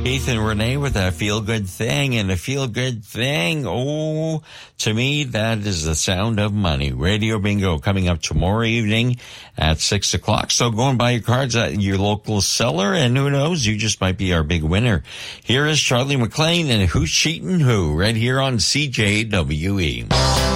Keith and Renee with a feel-good thing, and a feel-good thing, oh, to me, that is the sound of money. Radio Bingo coming up tomorrow evening at 6 o'clock. So go and buy your cards at your local seller, and who knows, you just might be our big winner. Here is Charlie McLean and Who's Cheatin' Who, right here on CJWE.